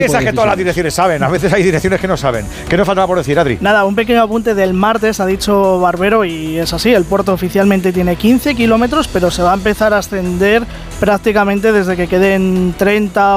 Piensas que todas las direcciones saben, a veces hay direcciones que no saben. ¿Qué nos faltaba por decir, Adri? Nada, un pequeño apunte del martes, ha dicho Barbero, y es así, el puerto oficialmente tiene 15 kilómetros, pero se va a empezar a ascender prácticamente desde que queden 30